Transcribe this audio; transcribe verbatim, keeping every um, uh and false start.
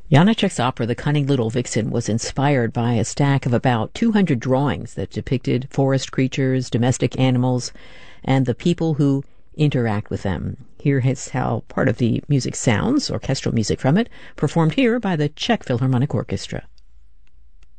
Janacek's opera, The Cunning Little Vixen, was inspired by a stack of about two hundred drawings that depicted forest creatures, domestic animals, and the people who interact with them. Here is how part of the music sounds, orchestral music from it, performed here by the Czech Philharmonic Orchestra.